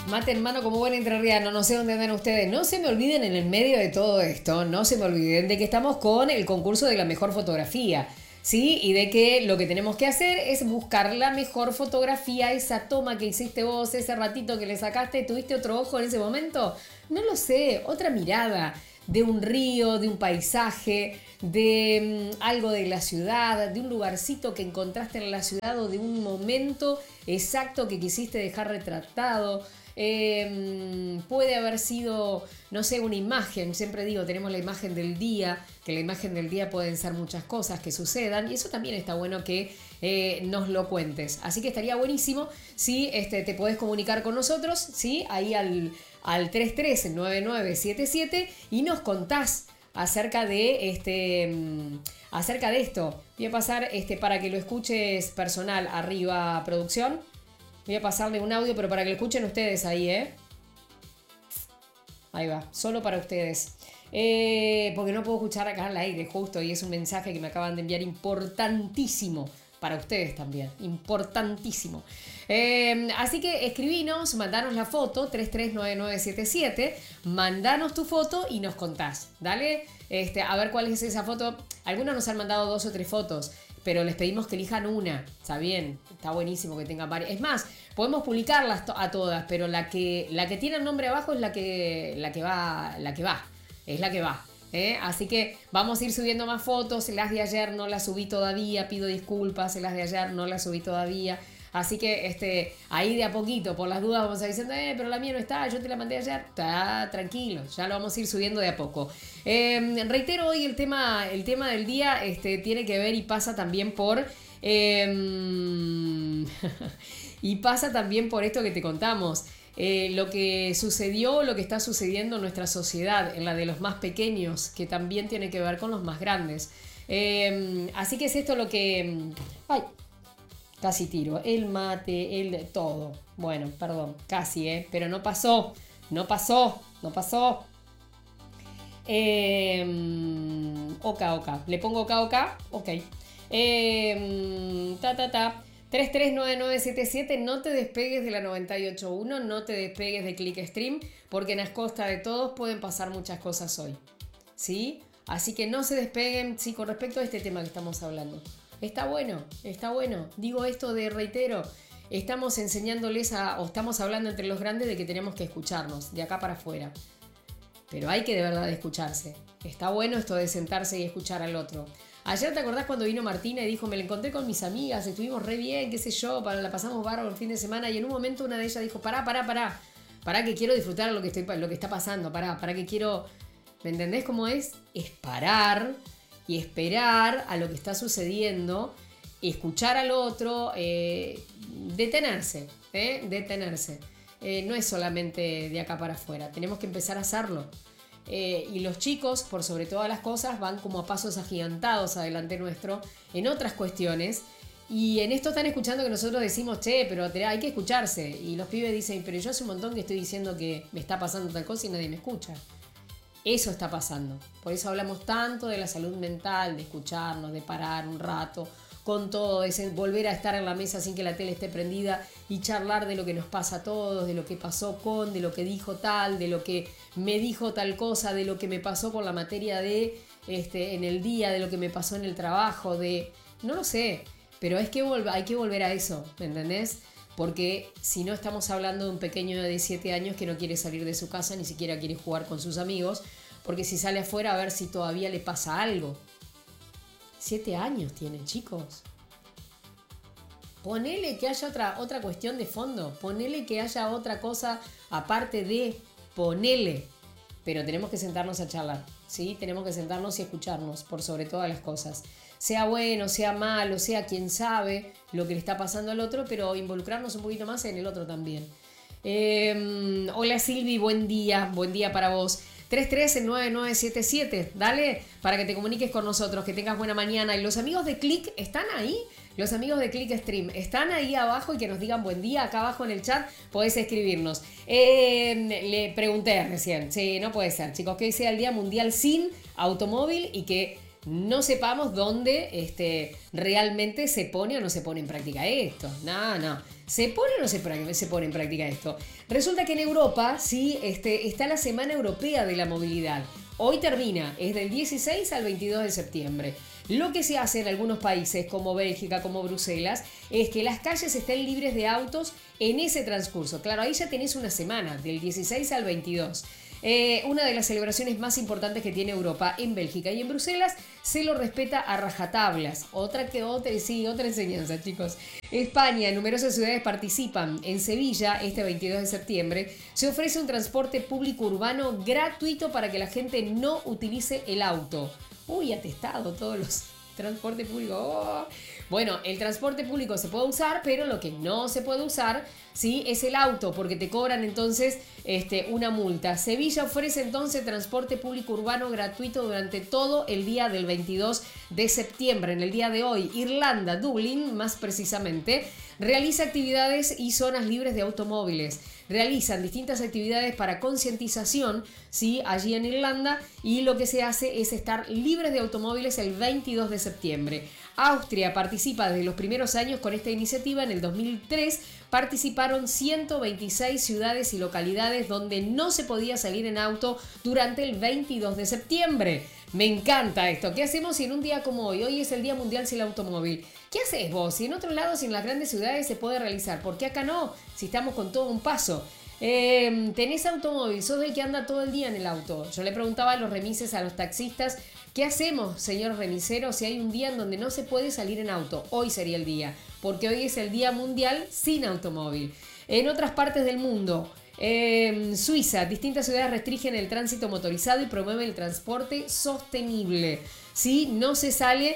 Mate en mano como buen entrerriano, no sé dónde andan ustedes. No se me olviden en el medio de todo esto, no se me olviden de que estamos con el concurso de la mejor fotografía, ¿sí? Y de que lo que tenemos que hacer es buscar la mejor fotografía, esa toma que hiciste vos, ese ratito que le sacaste, ¿tuviste otro ojo en ese momento? No lo sé, otra mirada de un río, de un paisaje, de algo de la ciudad, de un lugarcito que encontraste en la ciudad o de un momento exacto que quisiste dejar retratado. Puede haber sido, no sé, una imagen. Siempre digo, tenemos la imagen del día, que la imagen del día pueden ser muchas cosas que sucedan y eso también está bueno que nos lo cuentes. Así que estaría buenísimo si te podés comunicar con nosotros, ¿sí? Ahí al 339977 y nos contás acerca de acerca de esto. Voy a pasar para que lo escuches personal arriba, producción. Voy a pasarle un audio, pero para que lo escuchen ustedes ahí, ¿eh? Ahí va, solo para ustedes. Porque no puedo escuchar acá al aire, justo, y es un mensaje que me acaban de enviar importantísimo. Para ustedes también, importantísimo. Así que escribinos, mandanos la foto, 339977, mandanos tu foto y nos contás, ¿dale? A ver cuál es esa foto. Algunos nos han mandado 2 o 3 fotos, pero les pedimos que elijan una, está bien, está buenísimo que tengan varias. Es más, podemos publicarlas a todas, pero la que tiene el nombre abajo es la que va, es la que va. Así que vamos a ir subiendo más fotos. Las de ayer no las subí todavía, pido disculpas, las de ayer no las subí todavía. Así que ahí de a poquito, por las dudas vamos a ir diciendo, pero la mía no está, yo te la mandé ayer. Está tranquilo, ya lo vamos a ir subiendo de a poco. Reitero, hoy el tema del día tiene que ver y pasa también por y pasa también por esto que te contamos. Lo que sucedió, lo que está sucediendo en nuestra sociedad, en la de los más pequeños, que también tiene que ver con los más grandes. Así que es esto lo que... ¡Ay! Casi tiro. El mate, todo. Bueno, perdón, casi, pero no pasó. No pasó. Oka. ¿Le pongo oka? Ok. 339977, no te despegues de la 98.1, no te despegues de Clickstream, porque en las costas de todos pueden pasar muchas cosas hoy, ¿sí? Así que no se despeguen, sí, con respecto a este tema que estamos hablando. Está bueno, digo esto reitero, estamos enseñándoles o estamos hablando entre los grandes de que tenemos que escucharnos, de acá para afuera. Pero hay que de verdad escucharse. Está bueno esto de sentarse y escuchar al otro. Ayer, ¿te acordás cuando vino Martina y dijo, me la encontré con mis amigas, estuvimos re bien, qué sé yo, la pasamos bárbaro el fin de semana, y en un momento una de ellas dijo, pará, que quiero disfrutar lo que está pasando, pará que quiero, ¿me entendés cómo es? Es parar y esperar a lo que está sucediendo, escuchar al otro, detenerse. No es solamente de acá para afuera, tenemos que empezar a hacerlo. Y los chicos, por sobre todas las cosas, van como a pasos agigantados adelante nuestro en otras cuestiones. Y en esto están escuchando que nosotros decimos, pero hay que escucharse. Y los pibes dicen, pero yo hace un montón que estoy diciendo que me está pasando tal cosa y nadie me escucha. Eso está pasando. Por eso hablamos tanto de la salud mental, de escucharnos, de parar un rato con todo, de volver a estar en la mesa sin que la tele esté prendida y charlar de lo que nos pasa a todos, de lo que pasó de lo que dijo tal, de lo que me dijo tal cosa, de lo que me pasó con la materia en el día, de lo que me pasó en el trabajo, no lo sé, pero hay que volver a eso, ¿me entendés? Porque si no, estamos hablando de un pequeño de 17 años que no quiere salir de su casa, ni siquiera quiere jugar con sus amigos, porque si sale afuera a ver si todavía le pasa algo. 7 años tiene, chicos. Ponele que haya otra cuestión de fondo. Ponele que haya otra cosa aparte de... Ponele. Pero tenemos que sentarnos a charlar, ¿sí? Tenemos que sentarnos y escucharnos por sobre todas las cosas. Sea bueno, sea malo, sea quien sabe lo que le está pasando al otro, pero involucrarnos un poquito más en el otro también. Hola Silvi, buen día para vos. 339977, dale, para que te comuniques con nosotros, que tengas buena mañana. Y los amigos de Click están ahí, los amigos de Click Stream están ahí abajo y que nos digan buen día. Acá abajo en el chat podés escribirnos. Le pregunté recién, sí, no puede ser, chicos, que hoy sea el Día Mundial sin Automóvil y que no sepamos dónde realmente se pone o no se pone en práctica esto. No. ¿Se pone o no se pone en práctica esto? Resulta que en Europa, sí, está la Semana Europea de la Movilidad. Hoy termina, es del 16 al 22 de septiembre. Lo que se hace en algunos países como Bélgica, como Bruselas, es que las calles estén libres de autos en ese transcurso. Claro, ahí ya tenés una semana, del 16 al 22. Una de las celebraciones más importantes que tiene Europa. En Bélgica y en Bruselas se lo respeta a rajatablas. Otra enseñanza, chicos. España, numerosas ciudades participan. En Sevilla, este 22 de septiembre, se ofrece un transporte público urbano gratuito para que la gente no utilice el auto. Uy, atestado todos los transportes públicos. Oh. Bueno, el transporte público se puede usar, pero lo que no se puede usar, ¿sí?, es el auto, porque te cobran entonces una multa. Sevilla ofrece entonces transporte público urbano gratuito durante todo el día del 22 de septiembre. En el día de hoy, Irlanda, Dublín, más precisamente, realiza actividades y zonas libres de automóviles. Realizan distintas actividades para concientización, ¿sí?, allí en Irlanda, y lo que se hace es estar libres de automóviles el 22 de septiembre. Austria participa desde los primeros años con esta iniciativa. En el 2003 participaron 126 ciudades y localidades donde no se podía salir en auto durante el 22 de septiembre. Me encanta esto. ¿Qué hacemos si en un día como hoy? Hoy es el Día Mundial sin el Automóvil. ¿Qué haces vos? Si en otros lados, en las grandes ciudades se puede realizar, ¿por qué acá no? Si estamos con todo un paso. Tenés automóvil, sos del que anda todo el día en el auto. Yo le preguntaba a los remises, a los taxistas, ¿qué hacemos, señor remisero, si hay un día en donde no se puede salir en auto? Hoy sería el día, porque hoy es el Día Mundial sin automóvil. En otras partes del mundo, Suiza, distintas ciudades restringen el tránsito motorizado y promueven el transporte sostenible. ¿Sí? No se sale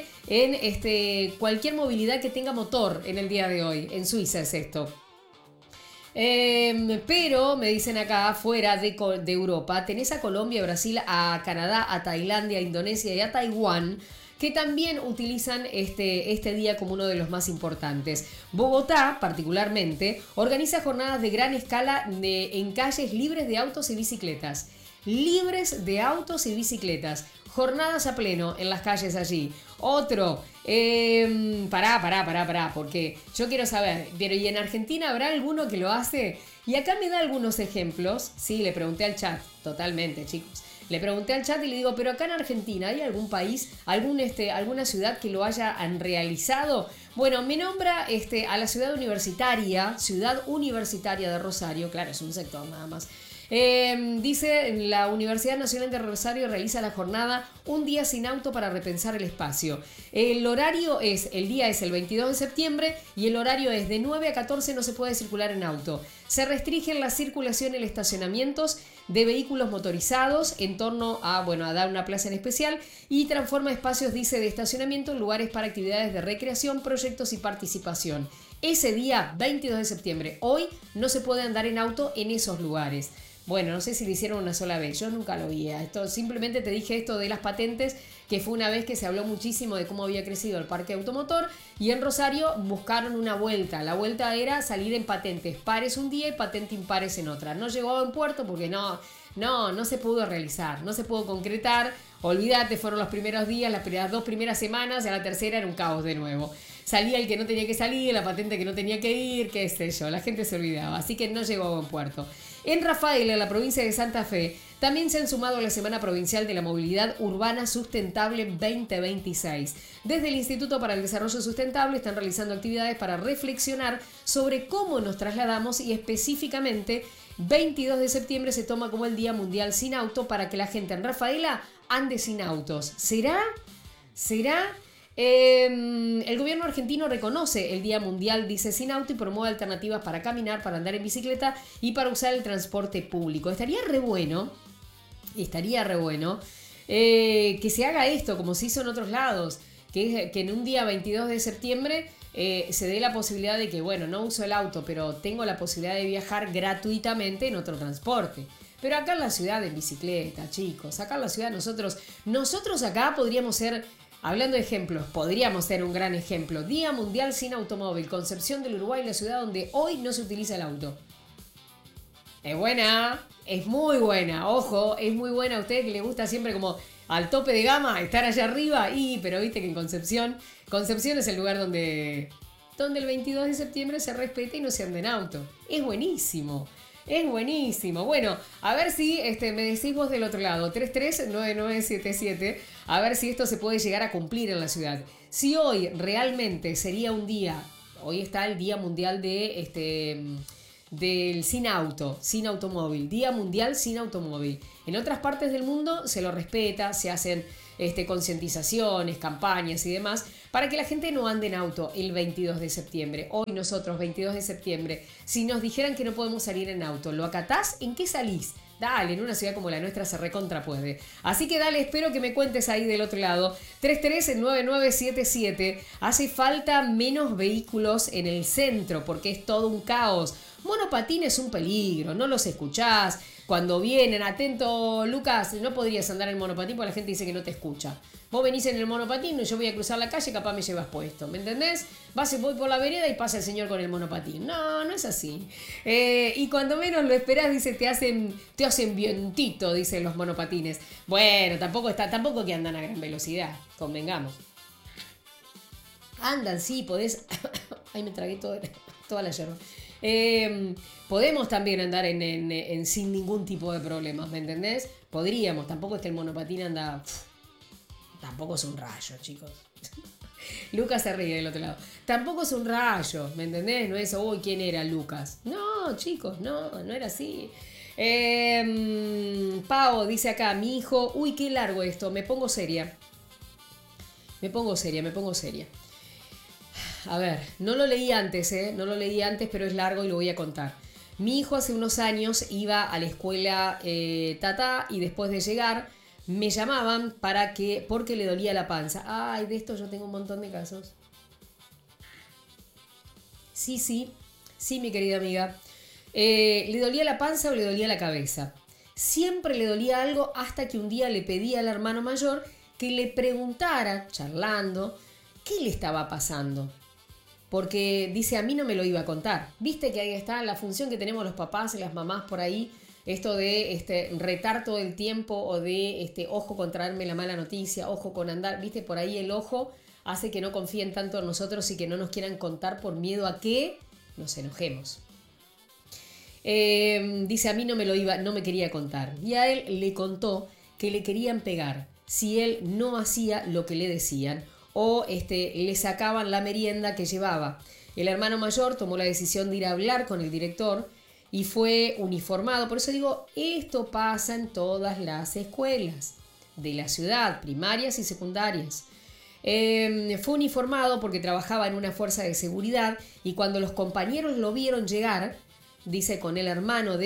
en cualquier movilidad que tenga motor en el día de hoy. En Suiza es esto. Pero me dicen acá, fuera de Europa, tenés a Colombia, a Brasil, a Canadá, a Tailandia, a Indonesia y a Taiwán, que también utilizan este día como uno de los más importantes. Bogotá, particularmente, organiza jornadas de gran escala en calles libres de autos y bicicletas. Libres de autos y bicicletas. Jornadas a pleno en las calles allí. Otro, pará, porque yo quiero saber, pero ¿y en Argentina habrá alguno que lo hace? Y acá me da algunos ejemplos. Sí, le pregunté al chat, totalmente, chicos. Le pregunté al chat y le digo, pero acá en Argentina, ¿hay algún país, alguna ciudad que lo hayan realizado? Bueno, me nombra a la Ciudad Universitaria de Rosario, claro, es un sector nada más. Dice, la Universidad Nacional de Rosario realiza la jornada Un día sin auto para repensar el espacio. El día es el 22 de septiembre y el horario es de 9 a 14, no se puede circular en auto. Se restringen la circulación en estacionamientos de vehículos motorizados en torno a dar una plaza en especial, y transforma espacios, dice, de estacionamiento en lugares para actividades de recreación, proyectos y participación. Ese día, 22 de septiembre, hoy no se puede andar en auto en esos lugares. Bueno, no sé si lo hicieron una sola vez, yo nunca lo vi. Simplemente te dije esto de las patentes, que fue una vez que se habló muchísimo de cómo había crecido el parque automotor, y en Rosario buscaron una vuelta. La vuelta era salir en patentes pares un día y patente impares en otra. No llegó a buen puerto porque no se pudo realizar, no se pudo concretar. Olvídate, fueron los primeros días, las 2 primeras semanas, y a la tercera era un caos de nuevo. Salía el que no tenía que salir, la patente que no tenía que ir, qué sé yo, la gente se olvidaba, así que no llegó a buen puerto. En Rafaela, en la provincia de Santa Fe, también se han sumado a la Semana Provincial de la Movilidad Urbana Sustentable 2026. Desde el Instituto para el Desarrollo Sustentable están realizando actividades para reflexionar sobre cómo nos trasladamos, y específicamente 22 de septiembre se toma como el Día Mundial sin Auto para que la gente en Rafaela ande sin autos. ¿Será? El gobierno argentino reconoce el Día Mundial, dice, sin auto, y promueve alternativas para caminar, para andar en bicicleta y para usar el transporte público. Estaría re bueno que se haga esto como se hizo en otros lados, que en un día 22 de septiembre se dé la posibilidad de que, no uso el auto, pero tengo la posibilidad de viajar gratuitamente en otro transporte. Pero acá en la ciudad en bicicleta, chicos, acá en la ciudad nosotros acá podríamos ser, hablando de ejemplos, podríamos ser un gran ejemplo. Día Mundial sin Automóvil, Concepción del Uruguay, la ciudad donde hoy no se utiliza el auto. Es buena, es muy buena, ojo, es muy buena. A ustedes que les gusta siempre como al tope de gama, estar allá arriba, pero viste que en Concepción es el lugar donde el 22 de septiembre se respeta y no se anda en auto. Es buenísimo. Es buenísimo. Bueno, a ver si me decís vos del otro lado, 339977, a ver si esto se puede llegar a cumplir en la ciudad. Si hoy realmente sería un día, hoy está el Día Mundial del sin auto, sin automóvil, Día Mundial sin automóvil. En otras partes del mundo se lo respeta, se hacen concientizaciones, campañas y demás, para que la gente no ande en auto el 22 de septiembre. Hoy nosotros, 22 de septiembre, si nos dijeran que no podemos salir en auto, ¿lo acatás? ¿En qué salís? Dale, en una ciudad como la nuestra se recontra puede. Así que dale, espero que me cuentes ahí del otro lado. 339977. Hace falta menos vehículos en el centro porque es todo un caos. Monopatín es un peligro, no los escuchás. Cuando vienen, atento Lucas, no podrías andar en monopatín porque la gente dice que no te escucha. Vos venís en el monopatín, yo voy a cruzar la calle, capaz me llevas puesto, ¿me entendés? Voy por la vereda y pasa el señor con el monopatín. No, no es así. Y cuando menos lo esperás, dice, te hacen vientito, dicen los monopatines. Bueno, tampoco que andan a gran velocidad, convengamos. Andan, sí, podés. Ay, me tragué toda la yerba. Podemos también andar en sin ningún tipo de problemas, ¿me entendés? Podríamos, tampoco es que el monopatín anda... Tampoco es un rayo, chicos. Lucas se ríe del otro lado. Tampoco es un rayo, ¿me entendés? No es, uy, ¿quién era Lucas? No, chicos, no era así. Pau dice acá, mi hijo, uy, qué largo esto, me pongo seria. A ver, no lo leí antes, pero es largo y lo voy a contar. Mi hijo hace unos años iba a la escuela Tata y después de llegar me llamaban porque le dolía la panza. Ay, de esto yo tengo un montón de casos. Sí, mi querida amiga. ¿Le dolía la panza o le dolía la cabeza? Siempre le dolía algo hasta que un día le pedí al hermano mayor que le preguntara, charlando, qué le estaba pasando. Porque dice, a mí no me lo iba a contar. Viste que ahí está la función que tenemos los papás y las mamás por ahí, esto de retar todo el tiempo o de, ojo con traerme la mala noticia, ojo con andar, viste, por ahí el ojo hace que no confíen tanto en nosotros y que no nos quieran contar por miedo a que nos enojemos. Dice, a mí no me quería contar. Y a él le contó que le querían pegar si él no hacía lo que le decían o le sacaban la merienda que llevaba. El hermano mayor tomó la decisión de ir a hablar con el director y fue uniformado. Por eso digo, esto pasa en todas las escuelas de la ciudad, primarias y secundarias. Fue uniformado porque trabajaba en una fuerza de seguridad y cuando los compañeros lo vieron llegar, dice, con el hermano,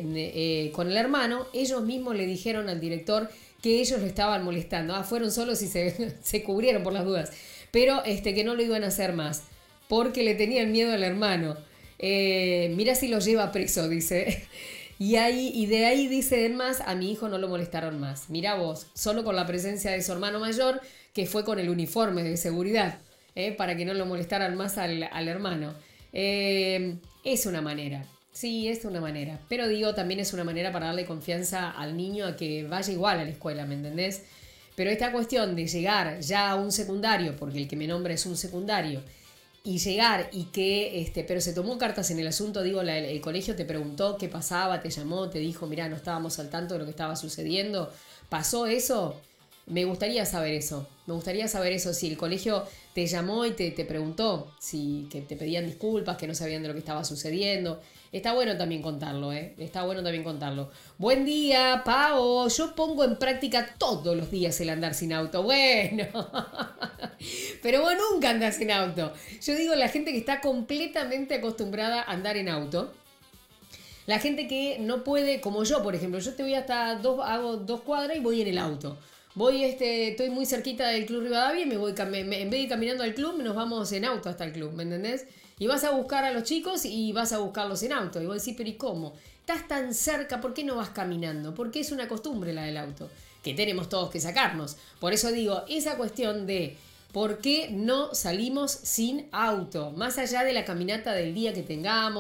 ellos mismos le dijeron al director que ellos lo estaban molestando. Fueron solos y se cubrieron por las dudas. Pero que no lo iban a hacer más porque le tenían miedo al hermano. Mira si lo lleva preso, dice. Y de ahí dice además, a mi hijo no lo molestaron más. Mira vos, solo con la presencia de su hermano mayor, que fue con el uniforme de seguridad, para que no lo molestaran más al hermano. Es una manera. Sí, es una manera. Pero digo, también es una manera para darle confianza al niño a que vaya igual a la escuela, ¿me entendés? Pero esta cuestión de llegar ya a un secundario, porque el que me nombra es un secundario, y llegar y que, pero se tomó cartas en el asunto, digo, el colegio te preguntó qué pasaba, te llamó, te dijo, mirá, no estábamos al tanto de lo que estaba sucediendo. ¿Pasó eso? Me gustaría saber eso. Si el colegio te llamó y te preguntó, que te pedían disculpas, que no sabían de lo que estaba sucediendo. Está bueno también contarlo, Buen día, Pao. Yo pongo en práctica todos los días el andar sin auto. Bueno, pero vos nunca andás sin auto. Yo digo, la gente que está completamente acostumbrada a andar en auto. La gente que no puede, como yo, por ejemplo. Yo te voy hago 2 cuadras y voy en el auto. Estoy muy cerquita del Club Rivadavia y me voy, en vez de ir caminando al club, nos vamos en auto hasta el club, ¿me entendés? Y vas a buscar a los chicos y vas a buscarlos en auto. Y vos decís, pero ¿y cómo? Estás tan cerca, ¿por qué no vas caminando? Porque es una costumbre la del auto, que tenemos todos que sacarnos. Por eso digo, esa cuestión de ¿por qué no salimos sin auto? Más allá de la caminata del día que tengamos,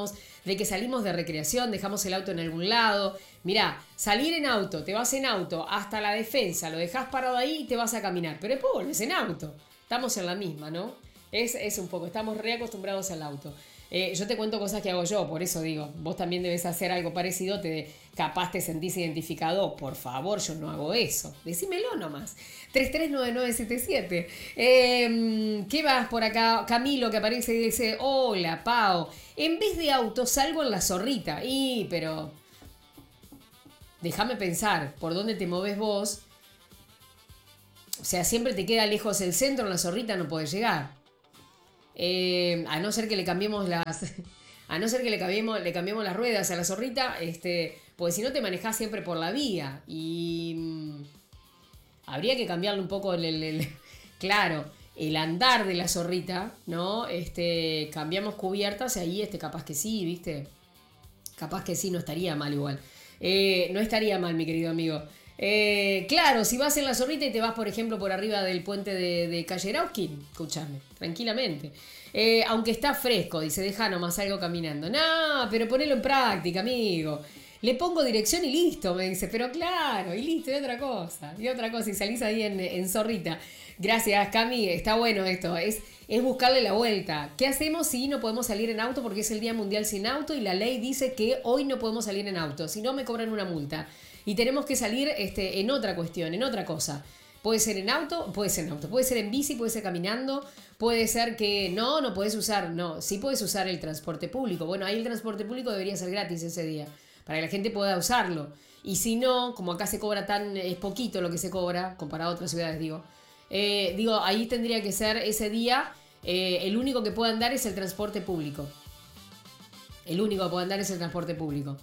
de que salimos de recreación, dejamos el auto en algún lado. Mirá, salir en auto, te vas en auto hasta la Defensa, lo dejás parado ahí y te vas a caminar. Pero después volvés en auto. Estamos en la misma, ¿no? Es un poco, estamos reacostumbrados al auto. Yo te cuento cosas que hago yo, por eso digo, vos también debes hacer algo parecido, capaz te sentís identificado. Por favor, yo no hago eso. Decímelo nomás. 339977. ¿Qué vas por acá? Camilo que aparece y dice, hola, Pau. En vez de auto salgo en la zorrita. Pero déjame pensar, ¿por dónde te moves vos? O sea, siempre te queda lejos el centro, en la zorrita no podés llegar. A no ser que le cambiemos le cambiemos las ruedas a la zorrita, pues si no te manejás siempre por la vía y habría que cambiarle un poco claro, el andar de la zorrita, ¿no? Cambiamos cubiertas y ahí capaz que sí, ¿viste? Capaz que sí, no estaría mal igual. No estaría mal, mi querido amigo. Claro, si vas en la zorrita y te vas, por ejemplo, por arriba del puente de Callerauquín, escúchame, tranquilamente. Aunque está fresco, dice, deja nomás algo caminando. No, pero ponelo en práctica, amigo. Le pongo dirección y listo, me dice. Pero claro, y listo, y otra cosa. Y salís ahí en zorrita. Gracias, Cami, está bueno esto. Es buscarle la vuelta. ¿Qué hacemos si no podemos salir en auto? Porque es el Día Mundial sin auto y la ley dice que hoy no podemos salir en auto. Si no, me cobran una multa. Y tenemos que salir en otra cuestión, en otra cosa. Puede ser en auto, puede ser en bici, puede ser caminando, puede ser que no puedes usar, sí puedes usar el transporte público. Bueno, ahí el transporte público debería ser gratis ese día, para que la gente pueda usarlo. Y si no, como acá se cobra es poquito lo que se cobra, comparado a otras ciudades, ahí tendría que ser ese día, el único que pueda andar es el transporte público. El único que puede andar es el transporte público.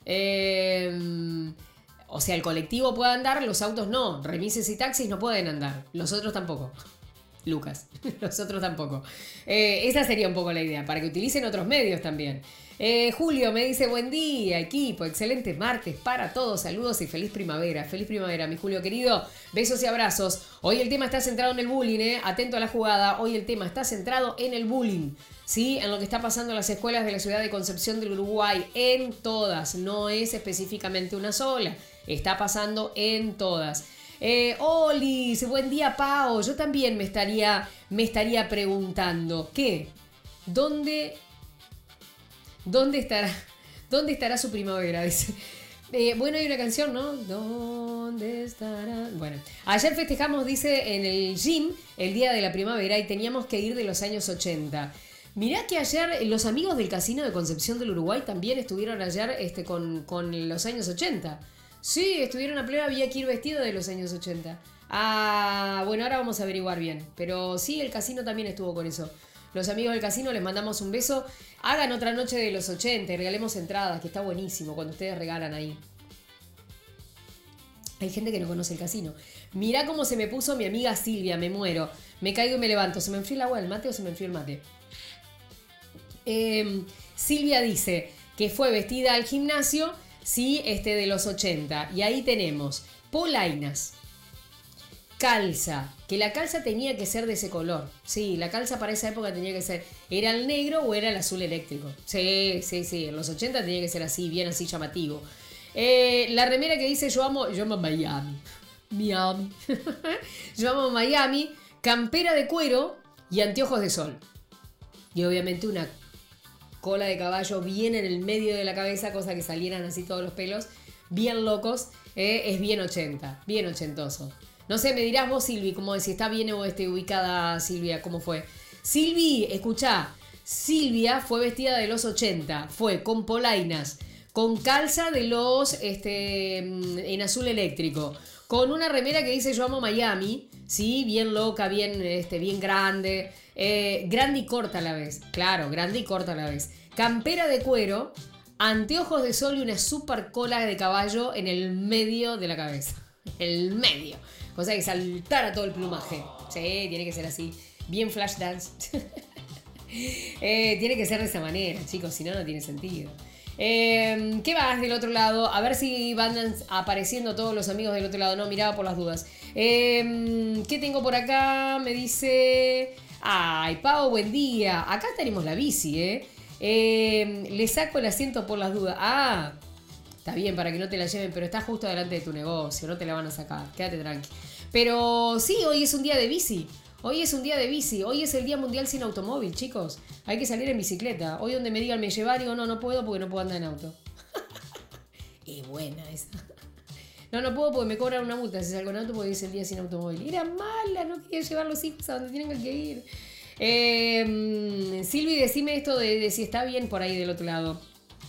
O sea, el colectivo puede andar, los autos no. Remises y taxis no pueden andar. Los otros tampoco. Lucas, los otros tampoco. Esa sería un poco la idea, para que utilicen otros medios también. Julio me dice, buen día, equipo, excelente martes para todos, saludos y feliz primavera. Feliz primavera, mi Julio querido. Besos y abrazos. Hoy el tema está centrado en el bullying, atento a la jugada. Hoy el tema está centrado en el bullying, ¿sí? En lo que está pasando en las escuelas de la ciudad de Concepción del Uruguay. En todas, no es específicamente una sola. Está pasando en todas. Olis, buen día, Pau. Yo también me estaría preguntando, ¿qué? ¿Dónde estará su primavera? Dice. Bueno, hay una canción, ¿no? ¿Dónde estará? Bueno, ayer festejamos, dice, en el gym el día de la primavera y teníamos que ir de los años 80. Mirá que ayer los amigos del Casino de Concepción del Uruguay también estuvieron ayer con los años 80. Sí, estuvieron a plena, había que ir vestido de los años 80. Bueno, ahora vamos a averiguar bien. Pero sí, el casino también estuvo con eso. Los amigos del casino les mandamos un beso. Hagan otra noche de los 80 y regalemos entradas, que está buenísimo cuando ustedes regalan ahí. Hay gente que no conoce el casino. Mirá cómo se me puso mi amiga Silvia, me muero. Me caigo y me levanto. ¿Se me enfrió el agua del mate o se me enfrió el mate? Silvia dice que fue vestida al gimnasio, sí, de los 80. Y ahí tenemos polainas, calza, que la calza tenía que ser de ese color. Sí, la calza para esa época tenía que ser, ¿era el negro o era el azul eléctrico? Sí, en los 80 tenía que ser así, bien así llamativo. La remera que dice yo amo Miami. Yo amo Miami, campera de cuero y anteojos de sol. Y obviamente una cola de caballo bien en el medio de la cabeza, cosa que salieran así todos los pelos, bien locos. Es bien 80, bien ochentoso. No sé, me dirás vos, Silvi, como si está bien o ubicada Silvia, ¿cómo fue? Silvi, escuchá, Silvia fue vestida de los 80, fue con polainas, con calza de los en azul eléctrico, con una remera que dice yo amo Miami, sí, bien loca, bien grande, grande y corta a la vez, claro, grande y corta a la vez, campera de cuero, anteojos de sol y una super cola de caballo en el medio de la cabeza, el medio, cosa que saltara todo el plumaje, sí, tiene que ser así, bien flash dance, tiene que ser de esa manera, chicos, si no, no tiene sentido. ¿Qué vas del otro lado? A ver si van apareciendo todos los amigos del otro lado. No, miraba por las dudas. ¿Qué tengo por acá? Me dice... Ay, Pau, buen día. Acá tenemos la bici, Le saco el asiento por las dudas. Ah, está bien, para que no te la lleven, pero está justo delante de tu negocio, no te la van a sacar, quédate tranqui. Pero sí, hoy es un día de bici. Hoy es un día de bici. Hoy es el Día Mundial sin automóvil, chicos. Hay que salir en bicicleta. Hoy donde me digan me llevar, digo, no puedo porque no puedo andar en auto. Es buena esa. No puedo porque me cobran una multa si salgo en auto porque es el día sin automóvil. Era mala, no quería llevar los hijos a donde tienen que ir. Silvi, decime esto de si está bien por ahí del otro lado.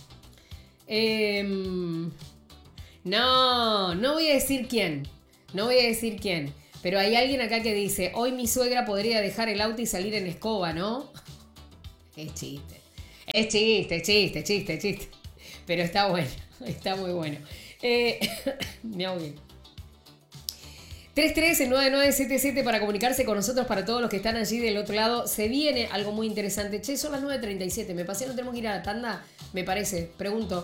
No voy a decir quién. No voy a decir quién. Pero hay alguien acá que dice, hoy mi suegra podría dejar el auto y salir en escoba, ¿no? Es chiste. Es chiste. Pero está bueno. Está muy bueno. Me ahogué. 339977 para comunicarse con nosotros, para todos los que están allí del otro lado. Se viene algo muy interesante. Che, son las 9:37. Me pasé, no tenemos que ir a la tanda, me parece. Pregunto.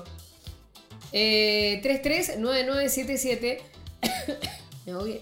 339977. Me ahogué.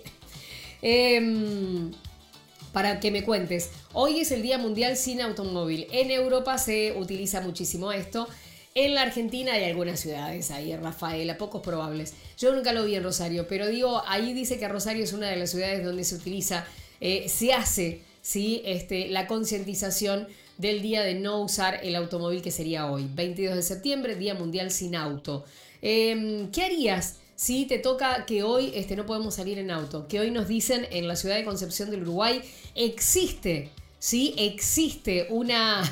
Para que me cuentes. Hoy es el Día Mundial sin automóvil. En Europa se utiliza muchísimo esto. En la Argentina hay algunas ciudades, ahí Rafaela, pocos probables. Yo nunca lo vi en Rosario, pero digo, ahí dice que Rosario es una de las ciudades donde se utiliza, se hace, ¿sí? La concientización del día de no usar el automóvil, que sería hoy, 22 de septiembre, Día Mundial sin auto. ¿Qué harías si te toca que hoy no podemos salir en auto? Que hoy nos dicen en la ciudad de Concepción del Uruguay existe una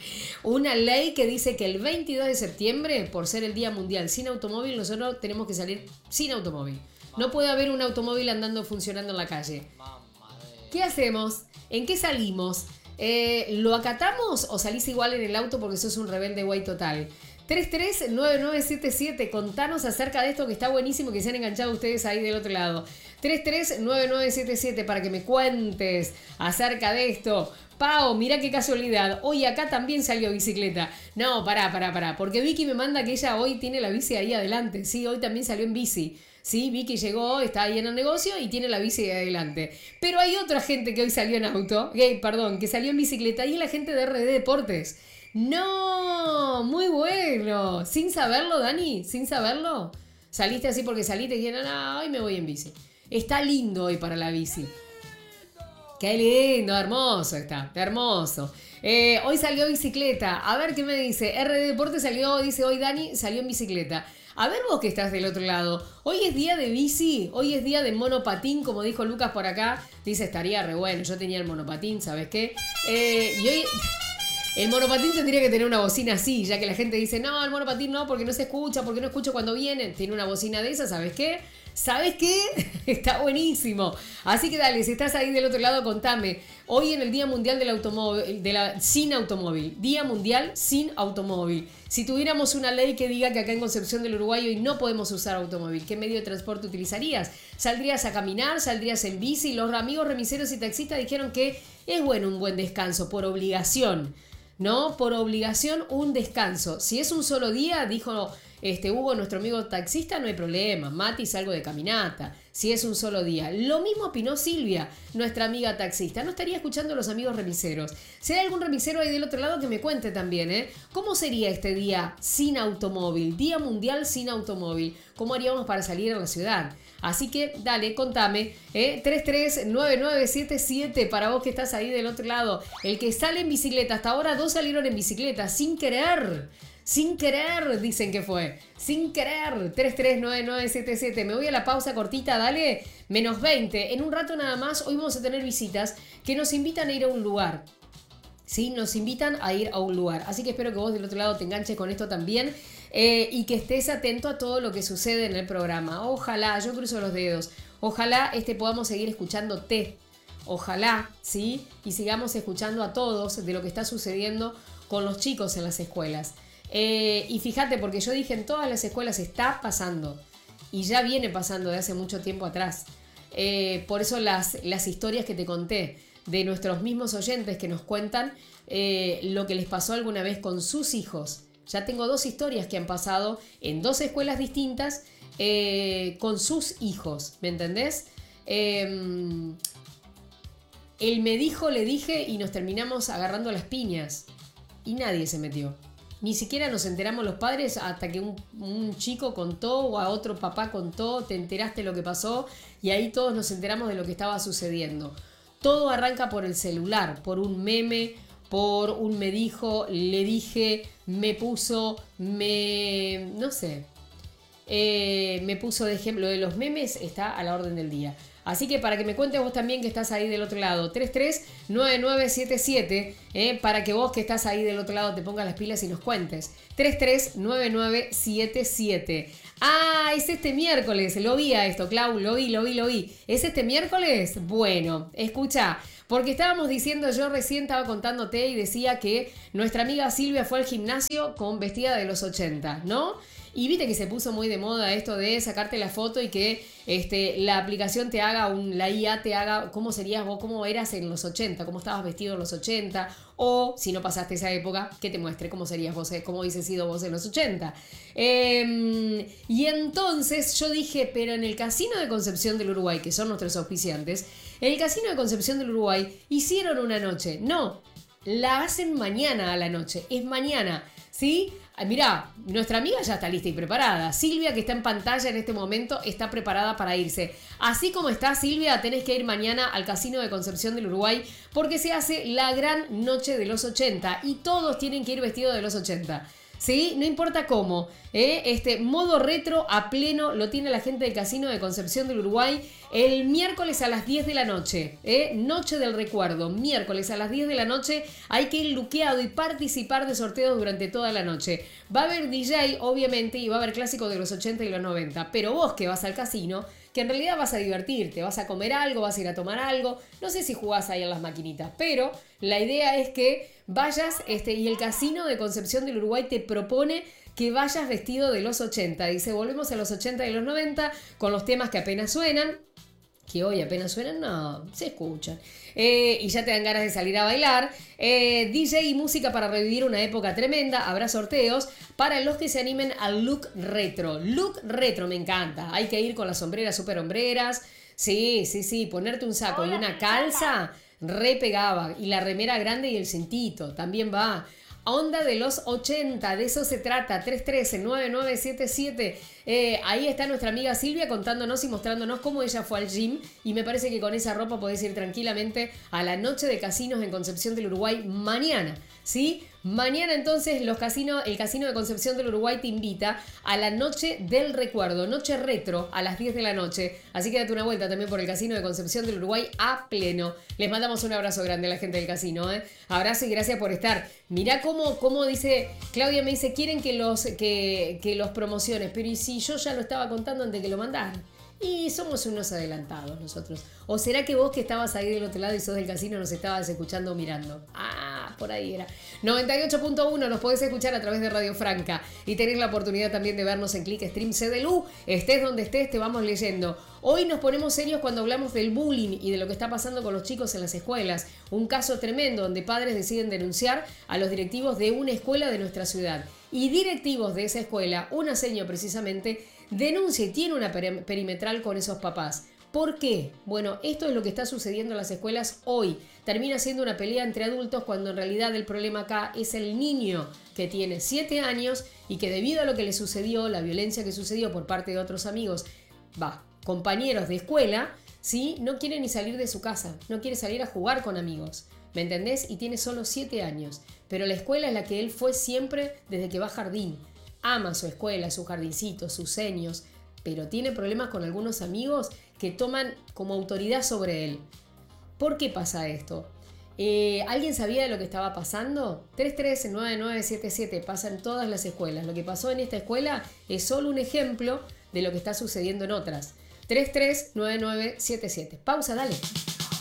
ley que dice que el 22 de septiembre, por ser el Día Mundial sin automóvil, nosotros tenemos que salir sin automóvil. No puede haber un automóvil andando, funcionando en la calle. ¿Qué hacemos? ¿En qué salimos? ¿Lo acatamos o salís igual en el auto porque sos un rebelde guay total? 339977, contanos acerca de esto que está buenísimo, que se han enganchado ustedes ahí del otro lado. 339977 para que me cuentes acerca de esto. Pau, mira qué casualidad, hoy acá también salió bicicleta. No, pará, porque Vicky me manda que ella hoy tiene la bici ahí adelante. Sí, hoy también salió en bici. Sí, Vicky llegó, está ahí en el negocio y tiene la bici ahí adelante. Pero hay otra gente que hoy salió en auto, que salió en bicicleta, y es la gente de RD Deportes. No, muy bueno. ¿Sin saberlo, Dani? ¿Sin saberlo? ¿Saliste así porque saliste y dijeron, no, hoy me voy en bici? Está lindo hoy para la bici. Qué lindo, hermoso está, hermoso. Hoy salió bicicleta. A ver qué me dice. RD Deportes salió, dice hoy Dani, salió en bicicleta. A ver vos que estás del otro lado. Hoy es día de bici, hoy es día de monopatín, como dijo Lucas por acá. Dice, estaría re bueno, yo tenía el monopatín, ¿sabes qué? Y hoy... El monopatín tendría que tener una bocina así, ya que la gente dice, no, el monopatín no, porque no se escucha, porque no escucho cuando vienen. Tiene una bocina de esa, ¿sabes qué? ¿Sabes qué? Está buenísimo. Así que dale, si estás ahí del otro lado, contame. Hoy en el Día Mundial del Automóvil, sin automóvil. Día Mundial sin automóvil. Si tuviéramos una ley que diga que acá en Concepción del Uruguay hoy no podemos usar automóvil, ¿qué medio de transporte utilizarías? ¿Saldrías a caminar? ¿Saldrías en bici? Los amigos remiseros y taxistas dijeron que es bueno un buen descanso, por obligación. ¿No? Por obligación un descanso. Si es un solo día, dijo Hugo, nuestro amigo taxista, no hay problema. Mati, salgo de caminata. Si es un solo día. Lo mismo opinó Silvia, nuestra amiga taxista. No estaría escuchando a los amigos remiseros. Si hay algún remisero ahí del otro lado, que me cuente también, ¿eh? ¿Cómo sería este día sin automóvil? Día Mundial sin automóvil. ¿Cómo haríamos para salir a la ciudad? Así que dale, contame, 339977 para vos que estás ahí del otro lado. El que sale en bicicleta, hasta ahora 2 salieron en bicicleta, sin querer, dicen que fue, sin querer. 339977, me voy a la pausa cortita, dale, menos 20. En un rato nada más, hoy vamos a tener visitas que nos invitan a ir a un lugar. Sí, nos invitan a ir a un lugar. Así que espero que vos del otro lado te enganches con esto también. Y que estés atento a todo lo que sucede en el programa. Ojalá, yo cruzo los dedos. Ojalá podamos seguir escuchándote. Ojalá, ¿sí? Y sigamos escuchando a todos de lo que está sucediendo con los chicos en las escuelas. Y fíjate, porque yo dije en todas las escuelas está pasando. Y ya viene pasando de hace mucho tiempo atrás. Por eso las historias que te conté de nuestros mismos oyentes que nos cuentan lo que les pasó alguna vez con sus hijos. Ya tengo 2 historias que han pasado en 2 escuelas distintas con sus hijos, ¿me entendés? Él me dijo, le dije y nos terminamos agarrando las piñas y nadie se metió. Ni siquiera nos enteramos los padres hasta que un chico contó o a otro papá contó, te enteraste lo que pasó y ahí todos nos enteramos de lo que estaba sucediendo. Todo arranca por el celular, por un meme, por un me dijo, le dije, me puso, no sé. Me puso de ejemplo. Lo de los memes está a la orden del día. Así que para que me cuentes vos también que estás ahí del otro lado, 339977, para que vos que estás ahí del otro lado te pongas las pilas y nos cuentes. 339977. Ah, es este miércoles, lo vi a esto, Clau, lo vi. ¿Es este miércoles? Bueno, escucha, porque estábamos diciendo, yo recién estaba contándote y decía que nuestra amiga Silvia fue al gimnasio con vestida de los 80, ¿no? Y viste que se puso muy de moda esto de sacarte la foto y que la aplicación te haga, la IA te haga cómo serías vos, cómo eras en los 80, cómo estabas vestido en los 80, o si no pasaste esa época, que te muestre cómo serías vos, cómo hubiese sido vos en los 80. Y entonces yo dije, pero en el Casino de Concepción del Uruguay, que son nuestros auspiciantes, en el Casino de Concepción del Uruguay hicieron una noche. No, la hacen mañana a la noche, es mañana, ¿sí? Mirá, nuestra amiga ya está lista y preparada. Silvia, que está en pantalla en este momento, está preparada para irse. Así como está Silvia, tenés que ir mañana al Casino de Concepción del Uruguay porque se hace la gran noche de los 80 y todos tienen que ir vestidos de los 80. ¿Sí? No importa cómo. Modo retro a pleno lo tiene la gente del Casino de Concepción del Uruguay el miércoles a las 10 de la noche. Noche del recuerdo. Miércoles a las 10 de la noche hay que ir luqueado y participar de sorteos durante toda la noche. Va a haber DJ, obviamente, y va a haber clásicos de los 80 y los 90. Pero vos que vas al casino, que en realidad vas a divertirte, vas a comer algo, vas a ir a tomar algo. No sé si jugás ahí en las maquinitas, pero la idea es que vayas y el Casino de Concepción del Uruguay te propone que vayas vestido de los 80. Dice, volvemos a los 80 y los 90 con los temas que apenas suenan. Que hoy apenas suenan, no, se escuchan. Y ya te dan ganas de salir a bailar. DJ y música para revivir una época tremenda. Habrá sorteos para los que se animen al look retro. Look retro, me encanta. Hay que ir con las sombreras super hombreras. Sí, ponerte un saco y una calza, re pegaba. Y la remera grande y el cintito, también va. Onda de los 80, de eso se trata. 313-9977. Ahí está nuestra amiga Silvia contándonos y mostrándonos cómo ella fue al gym. Y me parece que con esa ropa podés ir tranquilamente a la noche de casinos en Concepción del Uruguay mañana. ¿Sí? Mañana entonces el Casino de Concepción del Uruguay te invita a la noche del recuerdo, noche retro a las 10 de la noche. Así que date una vuelta también por el Casino de Concepción del Uruguay a pleno. Les mandamos un abrazo grande a la gente del casino. Abrazo y gracias por estar. Mirá cómo dice, Claudia me dice, quieren que los promociones, pero ¿y si yo ya lo estaba contando antes que lo mandaran? Y somos unos adelantados nosotros. ¿O será que vos que estabas ahí del otro lado y sos del casino nos estabas escuchando o mirando? Ah, por ahí era. 98.1 nos podés escuchar a través de Radio Franca y tenés la oportunidad también de vernos en Click Stream CDLU. Estés donde estés, te vamos leyendo. Hoy nos ponemos serios cuando hablamos del bullying y de lo que está pasando con los chicos en las escuelas. Un caso tremendo donde padres deciden denunciar a los directivos de una escuela de nuestra ciudad. Y directivos de esa escuela, una seño precisamente, denuncia y tiene una perimetral con esos papás. ¿Por qué? Bueno, esto es lo que está sucediendo en las escuelas hoy. Termina siendo una pelea entre adultos cuando en realidad el problema acá es el niño que tiene 7 años y que debido a lo que le sucedió, la violencia que sucedió por parte de otros amigos, compañeros de escuela, ¿sí? No quiere ni salir de su casa, no quiere salir a jugar con amigos. ¿Me entendés? Y tiene solo 7 años. Pero la escuela es la que él fue siempre desde que va a jardín. Ama su escuela, su jardincito, sus seños, pero tiene problemas con algunos amigos que toman como autoridad sobre él. ¿Por qué pasa esto? ¿Alguien sabía de lo que estaba pasando? 313-9977 pasa en todas las escuelas. Lo que pasó en esta escuela es solo un ejemplo de lo que está sucediendo en otras. 339977. Pausa, dale.